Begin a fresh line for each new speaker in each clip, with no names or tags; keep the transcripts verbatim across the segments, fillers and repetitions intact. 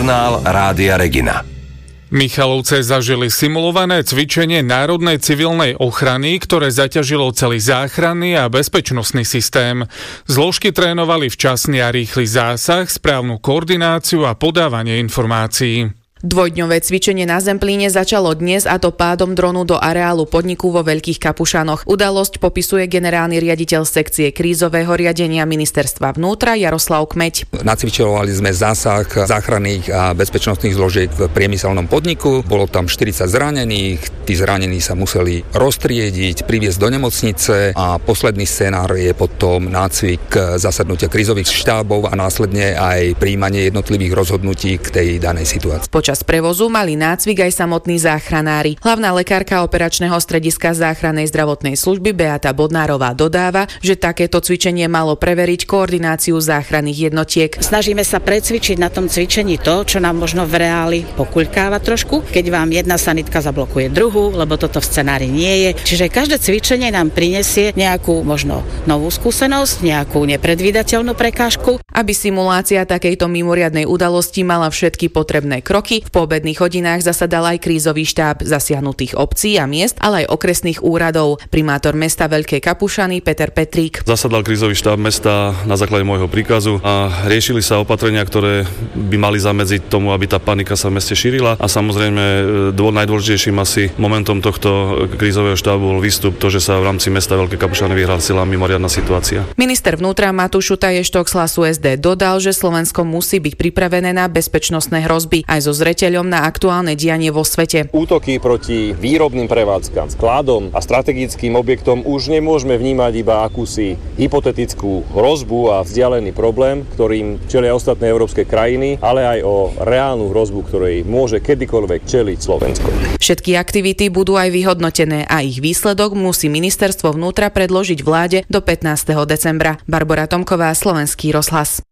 Žurnál Rádia Regina.
Michalovce zažili simulované cvičenie Národnej civilnej ochrany, ktoré zaťažilo celý záchranný a bezpečnostný systém. Zložky trénovali včasný a rýchly zásah, správnu koordináciu a podávanie informácií.
Dvojdňové cvičenie na Zemplíne začalo dnes, a to pádom dronu do areálu podniku vo Veľkých Kapušanoch. Udalosť popisuje generálny riaditeľ sekcie krízového riadenia Ministerstva vnútra Jaroslav Kmeď.
Nacvičovali sme zásah záchranných a bezpečnostných zložiek v priemyselnom podniku. Bolo tam štyridsať zranených, tí zranení sa museli roztriediť, priviesť do nemocnice a posledný scenár je potom nácvik zasadnutia krízových štábov a následne aj prijímanie jednotlivých rozhodnutí k tej danej situácii.
Počas prevozu mali nácvik aj samotní záchranári. Hlavná lekárka operačného strediska záchrannej zdravotnej služby Beata Bodnárová dodáva, že takéto cvičenie malo preveriť koordináciu záchranných jednotiek.
Snažíme sa precvičiť na tom cvičení to, čo nám možno v reáli pokuľkáva trošku, keď vám jedna sanitka zablokuje druhú, lebo toto v scenári nie je. Čiže každé cvičenie nám prinesie nejakú možno novú skúsenosť, nejakú nepredvídateľnú prekážku.
Aby simulácia takejto mimoriadnej udalosti mala všetky potrebné kroky, v poobedných hodinách zasadal aj krízový štáb zasiahnutých obcí a miest, ale aj okresných úradov. Primátor mesta Veľké Kapušany Peter Petrík.
Zasadal krízový štáb mesta na základe môjho príkazu a riešili sa opatrenia, ktoré by mali zamedziť tomu, aby tá panika sa v meste šírila. A samozrejme dô, najdôležitejším asi momentom tohto krízového štábu bol výstup, to, že sa v rámci mesta Veľké Kapušany vyhlásila mimoriadna situácia.
Minister vnútra Matúš Šutaj-Eštok z Hlasu es dé dodal, že Slovensko musí byť pripravené na bezpečnostné hrozby aj so zreteľom na aktuálne dianie vo svete.
Útoky proti výrobným prevádzkam, skladom a strategickým objektom už nemôžeme vnímať iba akúsi hypotetickú hrozbu a vzdialený problém, ktorým čelia ostatné európske krajiny, ale aj o reálnu hrozbu, ktorej môže kedykoľvek čeliť Slovensko.
Všetky aktivity budú aj vyhodnotené a ich výsledok musí ministerstvo vnútra predložiť vláde do pätnásteho decembra. Barbora Tomková, Slovenský rozhlas.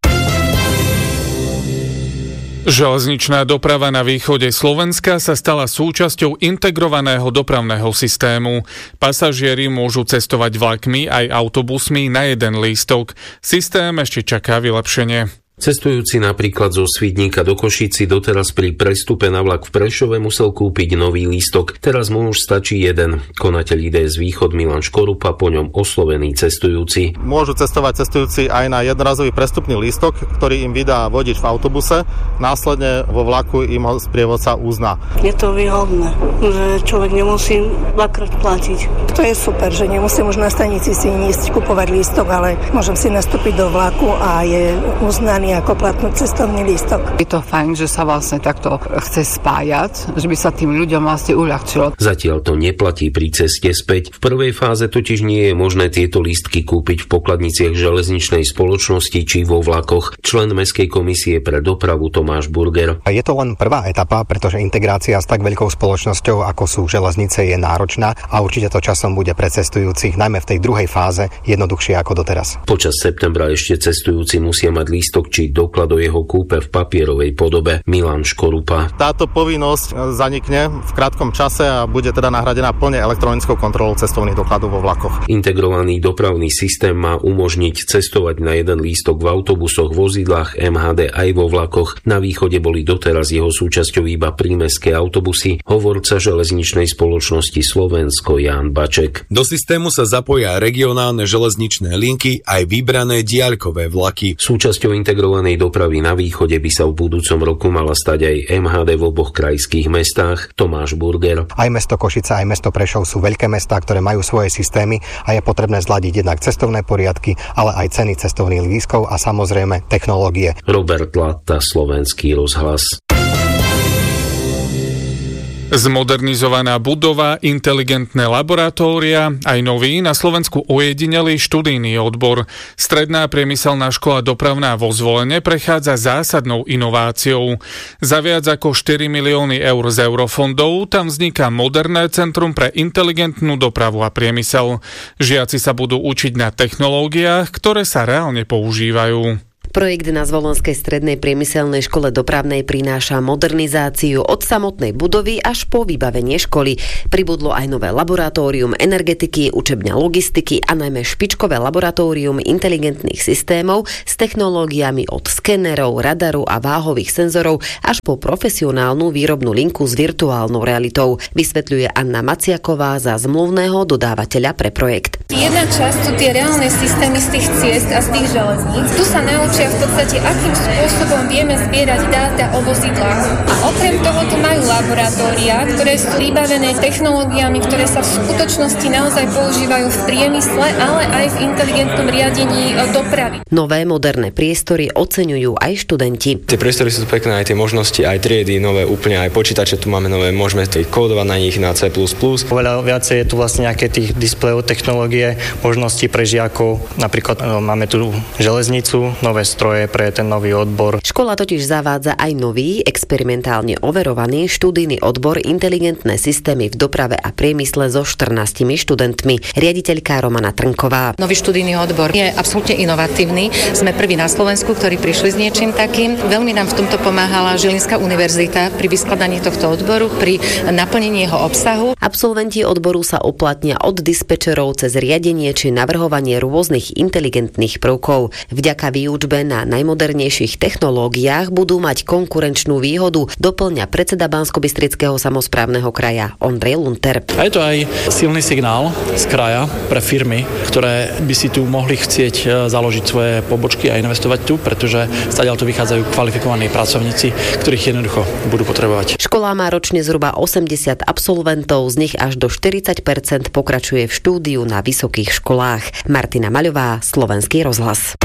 Železničná doprava na východe Slovenska sa stala súčasťou integrovaného dopravného systému. Pasažieri môžu cestovať vlakmi aj autobusmi na jeden lístok. Systém ešte čaká vylepšenie.
Cestujúci napríklad zo Svidníka do Košíci doteraz pri prestupe na vlak v Prešove musel kúpiť nový lístok. Teraz mu už stačí jeden. Konateľ í dé es Východ Milan Škorupa po ňom oslovený cestujúci.
Môžu cestovať cestujúci aj na jednorazový prestupný lístok, ktorý im vydá vodič v autobuse. Následne vo vlaku im ho sprievodca uzná.
Je to výhodné, že človek nemusí dvakrát platiť.
To je super, že nemusím už na stanici si ísť kupovať lístok, ale môžem si nastúpiť do vlaku a je uznaný ako platný cestovný lístok.
Je to fajn, že sa vlastne takto chce spájať, že by sa tým ľuďom vlastne uľahčilo.
Zatiaľ to neplatí pri ceste späť. V prvej fáze totiž nie je možné tieto lístky kúpiť v pokladniciach železničnej spoločnosti či vo vlakoch. Člen Mestskej komisie pre dopravu Tomáš Burger.
Je to len prvá etapa, pretože integrácia s tak veľkou spoločnosťou, ako sú železnice, je náročná a určite to časom bude pre cestujúcich, najmä v tej druhej fáze, jednoduchšie ako doteraz.
Počas septembra ešte cestujúci musia mať lístok či doklad o jeho kúpe v papierovej podobe. Milan Škorupa.
Táto povinnosť zanikne v krátkom čase a bude teda nahradená plne elektronickou kontrolou cestovných dokladov vo vlakoch.
Integrovaný dopravný systém má umožniť cestovať na jeden lístok v autobusoch, vozidlách em há dé aj vo vlakoch. Na východe boli doteraz jeho súčasťou iba prímestské autobusy. Hovorca železničnej spoločnosti Slovensko Ján Baček.
Do systému sa zapoja regionálne železničné linky aj vybrané diaľkové vlaky.
Súčasťou integrovanej dopravy na východe by sa v budúcom roku mala stať aj em há dé v oboch krajských mestách. Tomáš Burger.
Aj mesto Košice, aj mesto Prešov sú veľké mestá, ktoré majú svoje systémy a je potrebné zladiť jednak cestovné poriadky, ale aj ceny cestovných lístkov a samozrejme technológie.
Robert Latta, Slovenský rozhlas.
Zmodernizovaná budova, inteligentné laboratória, aj nový na Slovensku ojedinelý študijný odbor. Stredná priemyselná škola dopravná vo Zvolene prechádza zásadnou inováciou. Za viac ako štyri milióny eur z eurofondov tam vzniká moderné centrum pre inteligentnú dopravu a priemysel. Žiaci sa budú učiť na technológiách, ktoré sa reálne používajú.
Projekt na Zvolenskej strednej priemyselnej škole dopravnej prináša modernizáciu od samotnej budovy až po vybavenie školy. Pribudlo aj nové laboratórium energetiky, učebňa logistiky a najmä špičkové laboratórium inteligentných systémov s technológiami od skenerov, radaru a váhových senzorov až po profesionálnu výrobnú linku s virtuálnou realitou, vysvetľuje Anna Maciaková za zmluvného dodávateľa pre projekt.
Jedna časť sú tie reálne systémy z tých ciest a z tých železníc. Tu sa naučia v podstate, akým spôsobom vieme zbierať dáta o vozidlách. A okrem toho tu majú laboratória, ktoré sú vybavené technológiami, ktoré sa v skutočnosti naozaj používajú v priemysle, ale aj v inteligentnom riadení dopravy.
Nové moderné priestory oceňujú aj študenti.
Tie priestory sú pekné, aj tie možnosti, aj triedy, nové úplne, aj počítače tu máme nové, môžeme kódovať na nich na C plus plus.
Oveľa viacej je tu vlastne nejaké tých displejov, technológie, možnosti pre žiakov. Napríklad no, máme tu železnicu, nové stroje pre ten nový odbor.
Škola totiž zavádza aj nový, experimentálne overovaný študijný odbor inteligentné systémy v doprave a priemysle so štrnástimi študentmi. Riaditeľka Romana Trnková.
Nový študijný odbor je absolútne inovatívny. Sme prví na Slovensku, ktorí prišli s niečím takým. Veľmi nám v tomto pomáhala Žilinská univerzita pri vyskladaní tohto odboru, pri naplnení jeho obsahu.
Absolventi odboru sa uplatnia od dispečerov cez riadenie či navrhovanie rôznych inteligentných prvkov. Vďaka výučbe na najmodernejších technológiách budú mať konkurenčnú výhodu, doplňa predseda Banskobystrického samosprávneho kraja Ondrej Lunter.
A je to aj silný signál z kraja pre firmy, ktoré by si tu mohli chcieť založiť svoje pobočky a investovať tu, pretože stadiaľ tu vychádzajú kvalifikovaní pracovníci, ktorých jednoducho budú potrebovať.
Škola má ročne zhruba osemdesiat absolventov, z nich až do štyridsať percent pokračuje v štúdiu na vysokých školách. Martina Maľová, Slovenský rozhlas.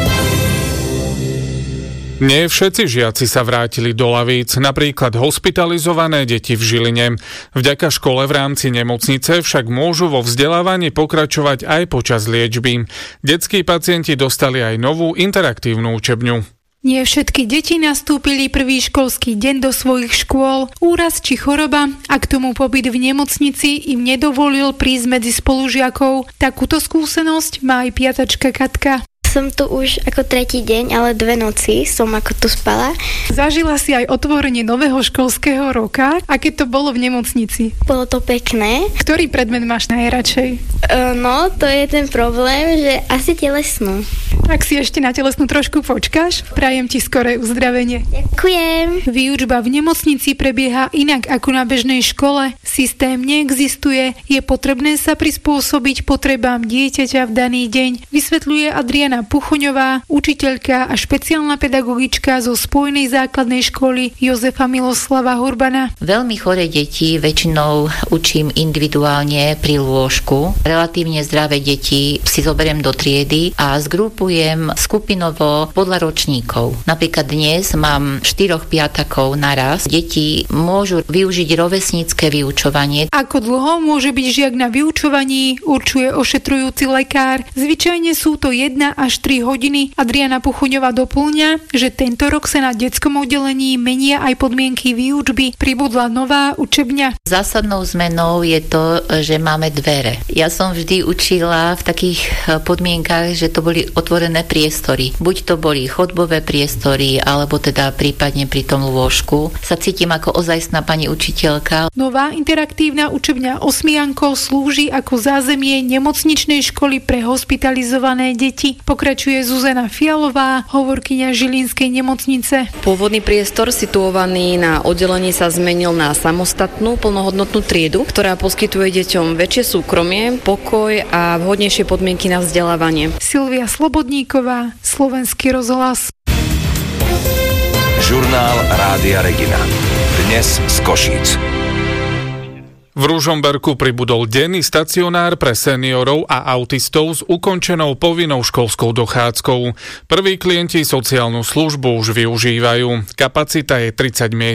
Nie všetci žiaci sa vrátili do lavíc, napríklad hospitalizované deti v Žiline. Vďaka škole v rámci nemocnice však môžu vo vzdelávaní pokračovať aj počas liečby. Detskí pacienti dostali aj novú interaktívnu učebňu.
Nie všetky deti nastúpili prvý školský deň do svojich škôl. Úraz či choroba a k tomu pobyt v nemocnici im nedovolil prísť medzi spolužiakov. Takúto skúsenosť má aj piatačka Katka.
Som tu už ako tretí deň, ale dve noci som ako tu spala.
Zažila si aj otvorenie nového školského roka. Aké to bolo v nemocnici?
Bolo to pekné.
Ktorý predmet máš najradšej?
Uh, no, to je ten problém, že asi telesnú.
Ak si ešte na telesnú trošku počkáš, prajem ti skoré uzdravenie.
Ďakujem.
Výučba v nemocnici prebieha inak ako na bežnej škole. Systém neexistuje, je potrebné sa prispôsobiť potrebám dieťaťa v daný deň, vysvetľuje Adriana Puchoňová, učiteľka a špeciálna pedagogička zo Spojenej základnej školy Jozefa Miloslava Hurbana.
Veľmi choré deti väčšinou učím individuálne pri lôžku. Relatívne zdravé deti si zoberiem do triedy a zgrupujem skupinovo podľa ročníkov. Napríklad dnes mám štyroch piatakov naraz. Deti môžu využiť rovesnícke vyučovanie.
Ako dlho môže byť žiak na vyučovaní, určuje ošetrujúci lekár. Zvyčajne sú to jedna až tri hodiny. Adriana Puchoňová doplňa, že tento rok sa na detskom oddelení menia aj podmienky výučby. Pribudla nová učebňa.
Zásadnou zmenou je to, že máme dvere. Ja som vždy učila v takých podmienkach, že to boli otvorené priestory. Buď to boli chodbové priestory, alebo teda prípadne pri tom lôžku. Sa cítim ako ozajstná pani učiteľka.
Nová interaktívna učebňa Osmianko slúži ako zázemie nemocničnej školy pre hospitalizované deti. Pokračuje Zuzana Fialová, hovorkyňa Žilinskej nemocnice.
Pôvodný priestor situovaný na oddelení sa zmenil na samostatnú plnohodnotnú triedu, ktorá poskytuje deťom väčšie súkromie, pokoj a vhodnejšie podmienky na vzdelávanie.
Silvia Slobodníková, Slovenský rozhlas.
Žurnál Rádia Regina. Dnes z Košíc.
V Ružomberku pribudol denný stacionár pre seniorov a autistov s ukončenou povinnou školskou dochádzkou. Prví klienti sociálnu službu už využívajú. Kapacita je tridsať miest.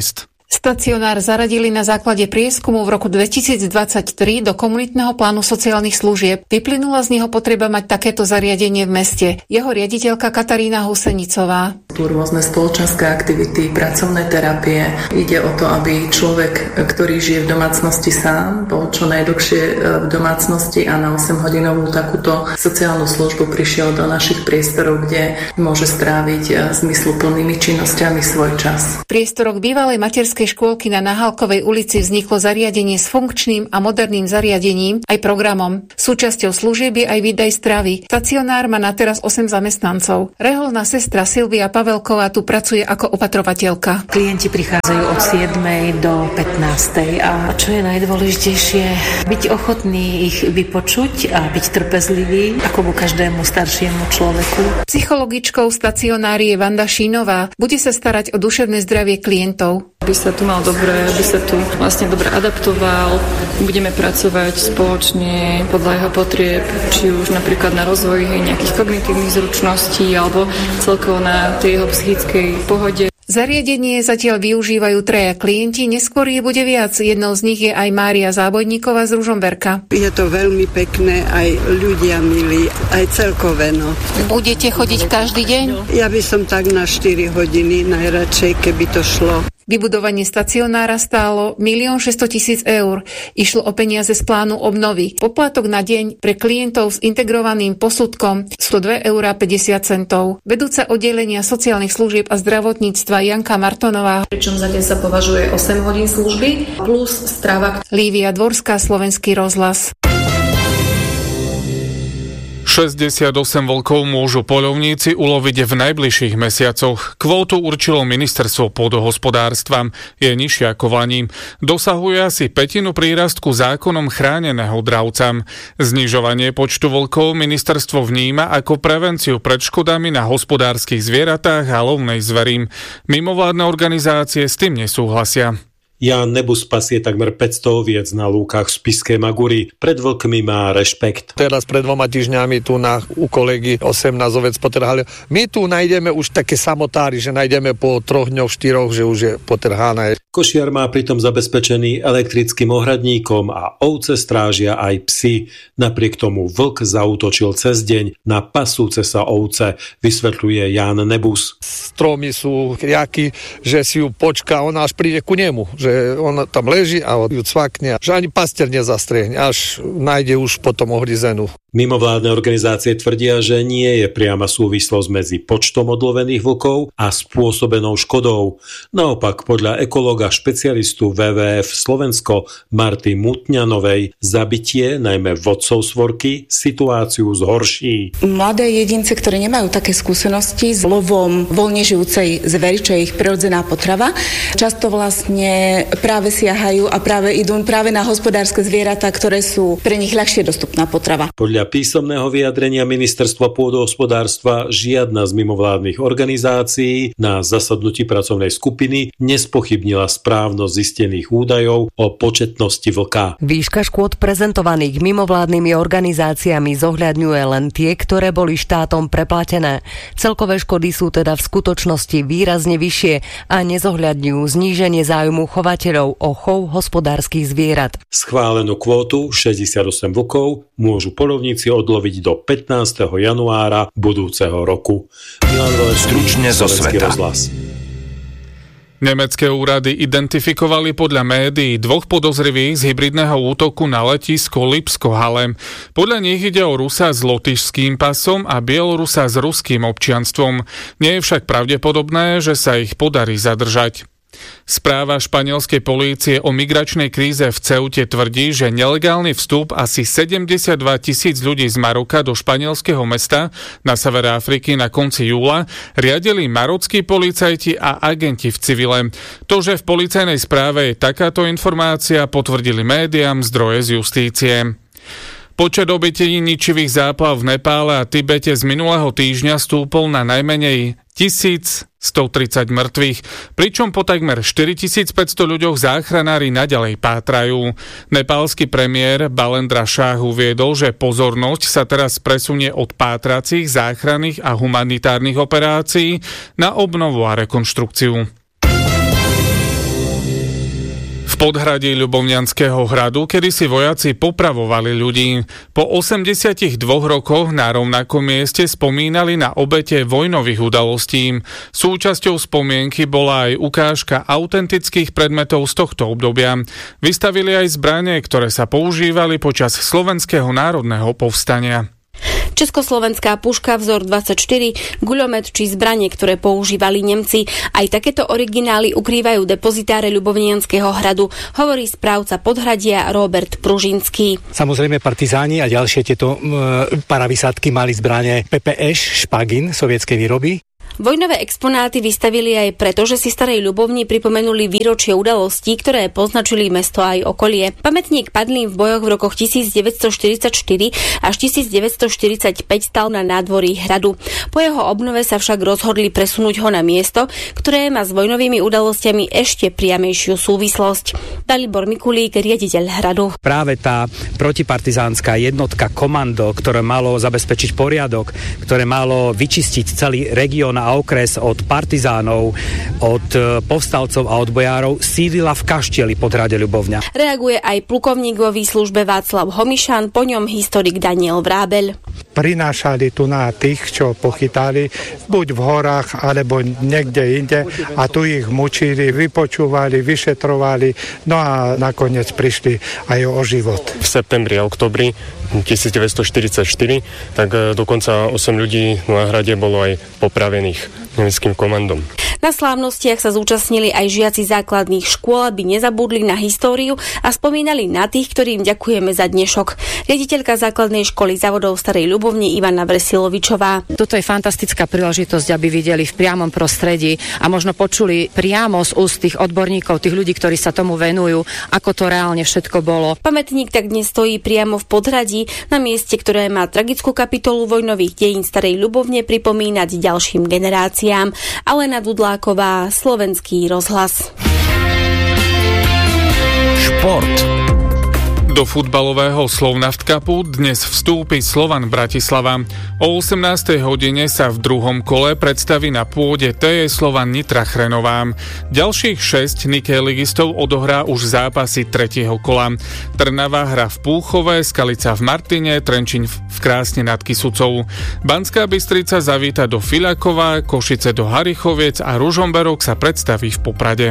Stacionár zaradili na základe prieskumu v roku dvetisícdvadsaťtri do komunitného plánu sociálnych služieb. Vyplynula z neho potreba mať takéto zariadenie v meste. Jeho riaditeľka Katarína Husenicová.
Tu rôzne spoločenské aktivity, pracovné terapie. Ide o to, aby človek, ktorý žije v domácnosti sám, bol čo najdlhšie v domácnosti a na osemhodinovú takúto sociálnu službu prišiel do našich priestorov, kde môže stráviť zmysluplnými činnosťami svoj čas.
Priestorok bývalej materskej škôlky na Nahalkovej ulici vzniklo zariadenie s funkčným a moderným zariadením aj programom. Súčasťou služieb je aj výdaj stravy. Stacionár má na teraz osem zamestnancov. Reholná sestra Silvia Pavelková tu pracuje ako opatrovateľka.
Klienti prichádzajú od siedmej do pätnástej a čo je najdôležitejšie, byť ochotný ich vypočuť a byť trpezlivý ako ku každému staršiemu človeku.
Psychologičkou stacionári je Vanda Šínová. Bude sa starať o duševné zdravie klientov.
Aby sa tu mal dobre, aby sa tu vlastne dobre adaptoval. Budeme pracovať spoločne podľa jeho potrieb, či už napríklad na rozvoji nejakých kognitívnych zručností alebo celkovo na tej jeho psychickej pohode.
Zariadenie zatiaľ využívajú traja klienti, neskôr je bude viac. Jednou z nich je aj Mária Zábojníková z Ružomberka.
Je to veľmi pekné, aj ľudia milí, aj celkové. No.
Budete chodiť každý deň?
Ja by som tak na štyri hodiny najradšej, keby to šlo.
Vybudovanie stacionára stálo milión šesťstotisíc eur. Išlo o peniaze z plánu obnovy. Poplatok na deň pre klientov s integrovaným posudkom sto dva eurá päťdesiat centov. Vedúca oddelenia sociálnych služieb a zdravotníctva Janka Martonová.
Pričom za deň sa považuje osem hodín služby plus strava.
Lívia Dvorská, Slovenský rozhlas.
šesťdesiatosem vlkov môžu poľovníci uloviť v najbližších mesiacoch. Kvótu určilo ministerstvo pôdohospodárstva. Je nižšia ako v lani. Dosahuje asi pätinu prírastku zákonom chráneného dravca. Znižovanie počtu vlkov ministerstvo vníma ako prevenciu pred škodami na hospodárskych zvieratách a lovnej zveri. Mimovládne organizácie s tým nesúhlasia.
Ján Nebus pasie takmer päťsto oviec na lúkach v Spišskej Maguri. Pred vlkmi má rešpekt.
Teraz pred dvoma týždňami tu na, u kolegy osemnásť oviec potrhali. My tu nájdeme už také samotári, že nájdeme po troch dňoch, štyroch, že už je potrhané.
Košiar má pritom zabezpečený elektrickým ohradníkom a ovce strážia aj psi. Napriek tomu vlk zaútočil cez deň na pasúce sa ovce, vysvetľuje Ján Nebus.
Stromy sú kriaky, že si ju počká, ona až príde ku nemu, že on tam leží a ju cvakne, že ani pastier nezastrehne, až nájde už potom ohryzenú.
Mimovládne organizácie tvrdia, že nie je priama súvislosť medzi počtom odlovených vlkov a spôsobenou škodou. Naopak, podľa ekológa špecialistu vé vé ef Slovensko Marty Mutňanovej, zabitie najmä vodcov svorky situáciu zhorší.
Mladé jedince, ktoré nemajú také skúsenosti s lovom voľne žijúcej zvery, čo je ich prirodzená potrava, často vlastne práve siahajú a práve idú práve na hospodárske zvieratá, ktoré sú pre nich ľahšie dostupná potrava.
Podľa písomného vyjadrenia ministerstva pôdohospodárstva žiadna z mimovládnych organizácií na zasadnutí pracovnej skupiny nespochybnila správnosť zistených údajov o početnosti vlka.
Výška škôd prezentovaných mimovládnymi organizáciami zohľadňuje len tie, ktoré boli štátom preplatené. Celkové škody sú teda v skutočnosti výrazne vyššie a nezohľadňujú zníženie záujmu chovateľov o chov hospodárskych zvierat.
Schválenú kvótu šesťdesiatosem vlkov môžu poľovníci odloviť do pätnásteho januára budúceho roku. Milan Rolec, stručne zo sveta. Rozhlas.
Nemecké úrady identifikovali podľa médií dvoch podozrivých z hybridného útoku na letisko Lipsko-Halle. Podľa nich ide o Rusa s lotyšským pasom a Bielorusa s ruským občianstvom. Nie je však pravdepodobné, že sa ich podarí zadržať. Správa španielskej polície o migračnej kríze v Ceute tvrdí, že nelegálny vstup asi sedemdesiatdva tisíc ľudí z Maroka do španielského mesta na severe Afriky na konci júla riadili marockí policajti a agenti v civile. To, že v policajnej správe je takáto informácia, potvrdili médiám zdroje z justície. Počet obetí ničivých záplav v Nepále a Tibete z minulého týždňa stúpol na najmenej tisícstotridsať mŕtvych, pričom po takmer štyritisícpäťsto ľuďoch záchranári naďalej pátrajú. Nepálsky premiér Balendra Šáh uviedol, že pozornosť sa teraz presunie od pátracích, záchranných a humanitárnych operácií na obnovu a rekonštrukciu. V podhradí Ľubovňanského hradu kedysi vojaci popravovali ľudí. Po osemdesiatich dvoch rokoch na rovnakom mieste spomínali na obete vojnových udalostí. Súčasťou spomienky bola aj ukážka autentických predmetov z tohto obdobia. Vystavili aj zbrane, ktoré sa používali počas Slovenského národného povstania.
Československá puška vzor dvadsaťštyri, guľomet či zbranie, ktoré používali Nemci. Aj takéto originály ukrývajú depozitáre Ľubovnianského hradu, hovorí správca podhradia Robert Pružinský.
Samozrejme partizáni a ďalšie tieto e, paravysádky mali zbranie pé pé eš, špagin, sovietskej výroby.
Vojnové exponáty vystavili aj preto, že si starej Ľubovni pripomenuli výročie udalostí, ktoré poznačili mesto aj okolie. Pamätník padlým v bojoch v rokoch devätnásťstoštyridsaťštyri až devätnásťstoštyridsaťpäť stal na nádvorí hradu. Po jeho obnove sa však rozhodli presunúť ho na miesto, ktoré má s vojnovými udalosťami ešte priamejšiu súvislosť. Dalibor Mikulík, riaditeľ hradu.
Práve tá protipartizánska jednotka komando, ktoré malo zabezpečiť poriadok, ktoré malo vyčistiť celý región a okres od partizánov, od povstalcov a odbojárov, sídlila v kaštieli Podhrade Ľubovňa.
Reaguje aj plukovník vo výslužbe Václav Homišan, po ňom historik Daniel Vrábeľ.
Prinášali tu na tých, čo pochytali, buď v horách, alebo niekde inde a tu ich mučili, vypočúvali, vyšetrovali, no a nakoniec prišli aj o život.
V septembri a oktobri devätnásťstoštyridsaťštyri tak dokonca osem ľudí na hrade bolo aj popravených nemeckým komandom.
Na slávnostiach sa zúčastnili aj žiaci základných škôl, aby nezabudli na históriu a spomínali na tých, ktorým ďakujeme za dnešok. Riaditeľka základnej školy závodov Starej Ľubovni Ivana Vresilovičová.
Toto je fantastická príležitosť, aby videli v priamom prostredí a možno počuli priamo z úst tých odborníkov, tých ľudí, ktorí sa tomu venujú, ako to reálne všetko bolo.
Pamätník tak dnes stojí priamo v Podhradí, na mieste, ktoré má tragickú kapitolu vojnových dejín Starej Ľubovne pripomínať ďalším generáciám. Alena Dudláková, Slovenský rozhlas.
Šport.
Do futbalového Slovnaft Cupu dnes vstúpi Slovan Bratislava. O osemnástej hodine sa v druhom kole predstaví na pôde té j Slovan Nitra Chrenová. Ďalších šesť Nike-ligistov odohrá už zápasy tretieho kola. Trnava hra v Púchove, Skalica v Martine, Trenčín v Krásne nad Kysucou. Banská Bystrica zavíta do Fiľakova, Košice do Harichoviec a Ružomberok sa predstaví v Poprade.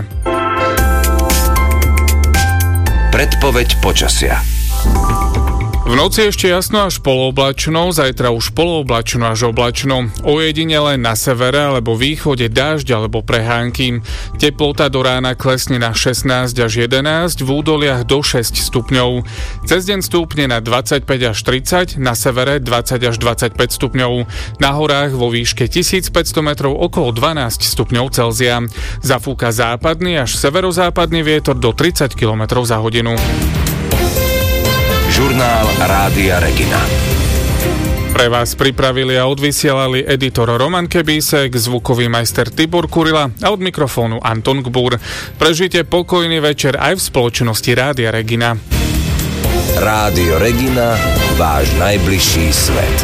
Predpoveď počasia.
V noci ešte jasno až polooblačno, zajtra už polooblačno až oblačno. Ojedinele na severe alebo východe dážď alebo prehánky. Teplota do rána klesne na šestnásť až jedenásť, v údoliach do šesť stupňov. Cez deň stúpne na dvadsaťpäť až tridsať, na severe dvadsať až dvadsaťpäť stupňov. Na horách vo výške tisícpäťsto metrov okolo dvanásť stupňov Celzia. Zafúka západný až severozápadný vietor do tridsať kilometrov za hodinu.
Žurnál Rádia Regina.
Pre vás pripravili a odvysielali editor Roman Kebísek, zvukový majster Tibor Kurila a od mikrofónu Anton Gbur. Prežite pokojný večer aj v spoločnosti Rádia Regina.
Rádio Regina, váš najbližší svet.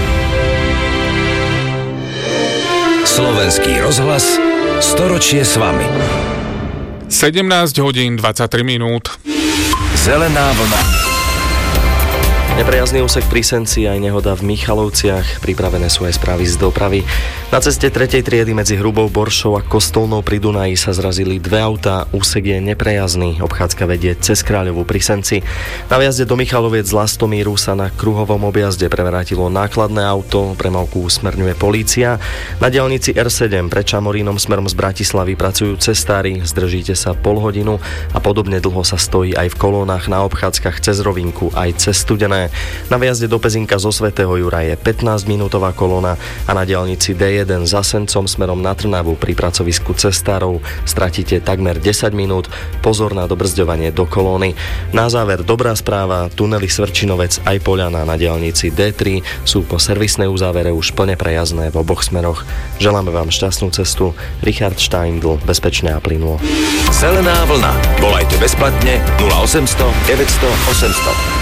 Slovenský rozhlas, storočie s vami.
sedemnásť hodín dvadsaťtri minút.
Zelená vlna.
Neprejazný úsek pri Senci aj nehoda v Michalovciach. Pripravené sú aj správy z dopravy. Na ceste tretej triedy medzi Hrubou Boršou a Kostolnou pri Dunaji sa zrazili dve autá. Úsek je neprejazný. Obchádzka vedie cez Kráľovu pri Senci. Na vjazde do Michaloviec z Lastomíru sa na kruhovom objazde prevrátilo nákladné auto. Premávku usmerňuje polícia. Na diaľnici er sedem pred Čamorínom smerom z Bratislavy pracujú cestári. Zdržíte sa pol hodinu a podobne dlho sa stojí aj v kolónach na obchádzkach cez Rovinku aj cez Studené. Na vjazde do Pezinka zo Svätého Jura je pätnásťminútová kolóna a na diaľnici dé jeden za Sencom smerom na Trnavu pri pracovisku cestárov stratíte takmer desať minút. Pozor na dobrzďovanie do kolóny. Na záver dobrá správa, tunely Svrčinovec aj Poľana na diaľnici dé tri sú po servisnej uzávere už plne prejazdné v oboch smeroch. Želáme vám šťastnú cestu. Richard Steindl, bezpečne a plynulo.
Zelená vlna. Volajte bezplatne nula osemsto deväťsto osemsto.